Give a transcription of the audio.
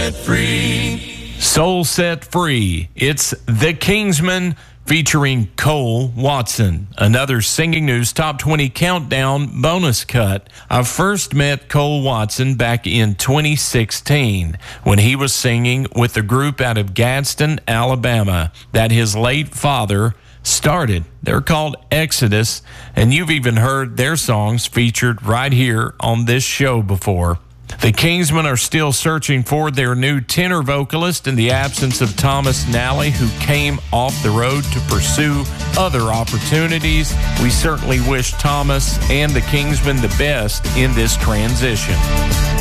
Set Free. Soul Set Free. It's The Kingsmen featuring Cole Watson. Another Singing News Top 20 Countdown bonus cut. I first met Cole Watson back in 2016 when he was singing with a group out of Gadsden, Alabama that his late father started. They're called Exodus, and you've even heard their songs featured right here on this show before. The Kingsmen are still searching for their new tenor vocalist in the absence of Thomas Nally, who came off the road to pursue other opportunities. We certainly wish Thomas and the Kingsmen the best in this transition.